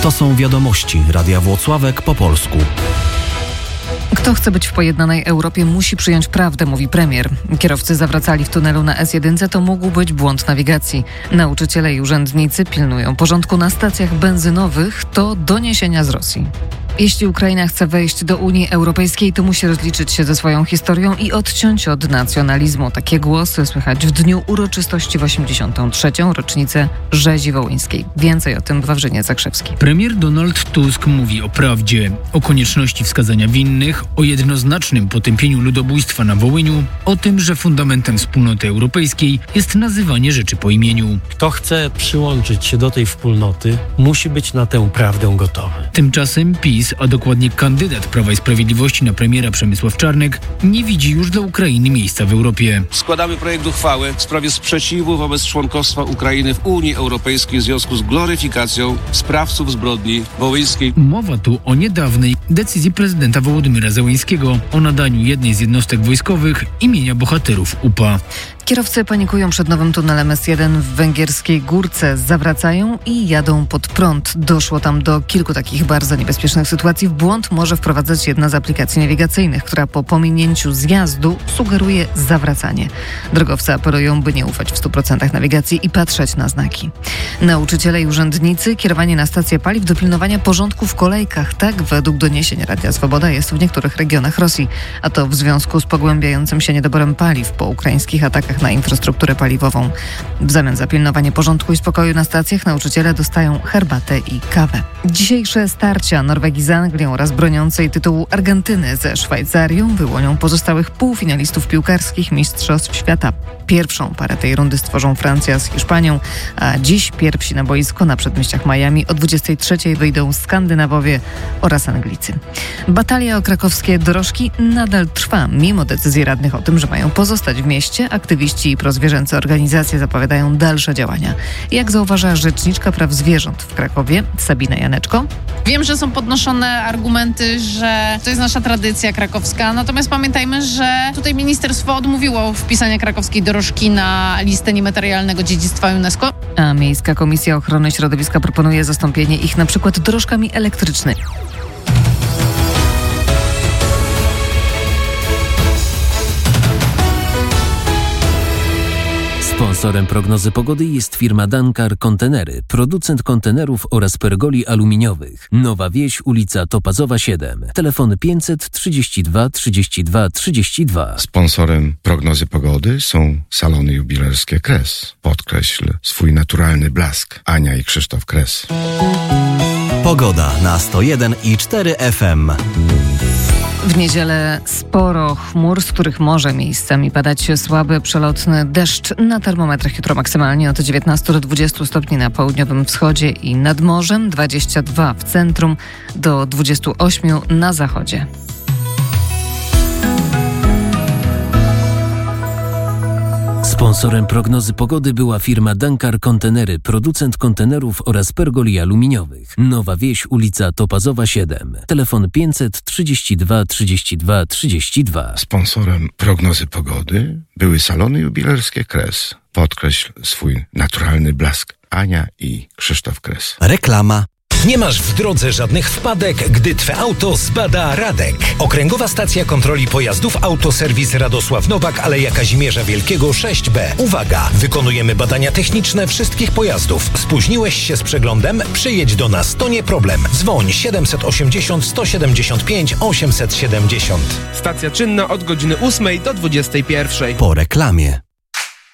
To są wiadomości Radia Włocławek po polsku. Kto chce być w pojednanej Europie, musi przyjąć prawdę, mówi premier. Kierowcy zawracali w tunelu na S1, to mógł być błąd nawigacji. Nauczyciele i urzędnicy pilnują porządku na stacjach benzynowych, to doniesienia z Rosji. Jeśli Ukraina chce wejść do Unii Europejskiej, to musi rozliczyć się ze swoją historią i odciąć od nacjonalizmu. Takie głosy słychać w dniu uroczystości w 83. rocznicę rzezi wołyńskiej. Więcej o tym Wawrzyniec Zakrzewski. Premier Donald Tusk mówi o prawdzie, o konieczności wskazania winnych, o jednoznacznym potępieniu ludobójstwa na Wołyniu, o tym, że fundamentem wspólnoty europejskiej jest nazywanie rzeczy po imieniu. Kto chce przyłączyć się do tej wspólnoty, musi być na tę prawdę gotowy. Tymczasem PiS, a dokładnie kandydat Prawa i Sprawiedliwości na premiera Przemysław Czarnek, nie widzi już dla Ukrainy miejsca w Europie. Składamy projekt uchwały w sprawie sprzeciwu wobec członkostwa Ukrainy w Unii Europejskiej w związku z gloryfikacją sprawców zbrodni wołyńskiej. Mowa tu o niedawnej decyzji prezydenta Wołodymyra Zełeńskiego o nadaniu jednej z jednostek wojskowych imienia bohaterów UPA. Kierowcy panikują przed nowym tunelem S1 w węgierskiej Górce. Zawracają i jadą pod prąd. Doszło tam do kilku takich bardzo niebezpiecznych sytuacji. W błąd może wprowadzać jedna z aplikacji nawigacyjnych, która po pominięciu zjazdu sugeruje zawracanie. Drogowcy apelują, by nie ufać w 100% nawigacji i patrzeć na znaki. Nauczyciele i urzędnicy kierowanie na stacje paliw do pilnowania porządku w kolejkach. Tak według doniesień Radia Swoboda jest w niektórych regionach Rosji. A to w związku z pogłębiającym się niedoborem paliw po ukraińskich atakach na infrastrukturę paliwową. W zamian za pilnowanie porządku i spokoju na stacjach nauczyciele dostają herbatę i kawę. Dzisiejsze starcia Norwegii z Anglią oraz broniącej tytułu Argentyny ze Szwajcarią wyłonią pozostałych półfinalistów piłkarskich Mistrzostw Świata. Pierwszą parę tej rundy stworzą Francja z Hiszpanią, a dziś pierwsi na boisko na przedmieściach Miami o 23:00 wyjdą Skandynawowie oraz Anglicy. Batalia o krakowskie dorożki nadal trwa, mimo decyzji radnych o tym, że mają pozostać w mieście. Aktywiści i prozwierzęce organizacje zapowiadają dalsze działania. Jak zauważa rzeczniczka praw zwierząt w Krakowie, Sabina Janeczko. Wiem, że są podnoszone argumenty, że to jest nasza tradycja krakowska, natomiast pamiętajmy, że tutaj ministerstwo odmówiło wpisania krakowskiej dorożki na listę niematerialnego dziedzictwa UNESCO. A Miejska Komisja Ochrony Środowiska proponuje zastąpienie ich na przykład dorożkami elektrycznymi. Sponsorem prognozy pogody jest firma Dankar Kontenery, producent kontenerów oraz pergoli aluminiowych. Nowa Wieś, ulica Topazowa 7. Telefon 532 32 32. Sponsorem prognozy pogody są salony jubilerskie Kres. Podkreśl swój naturalny blask. Ania i Krzysztof Kres. Pogoda na 101,4 FM. W niedzielę sporo chmur, z których może miejscami padać słaby, przelotny deszcz. Na termometrach jutro maksymalnie od 19 do 20 stopni na południowym wschodzie i nad morzem, 22 w centrum do 28 na zachodzie. Sponsorem prognozy pogody była firma Dankar Kontenery, producent kontenerów oraz pergoli aluminiowych. Nowa Wieś, ulica Topazowa 7. Telefon 532 32 32. Sponsorem prognozy pogody były salony jubilerskie Kres. Podkreśl swój naturalny blask. Ania i Krzysztof Kres. Reklama. Nie masz w drodze żadnych wpadek, gdy Twe auto zbada Radek. Okręgowa Stacja Kontroli Pojazdów Autoserwis Radosław Nowak, Aleja Kazimierza Wielkiego 6B. Uwaga! Wykonujemy badania techniczne wszystkich pojazdów. Spóźniłeś się z przeglądem? Przyjedź do nas, to nie problem. Dzwoń 780 175 870. Stacja czynna od godziny 8 do 21. Po reklamie.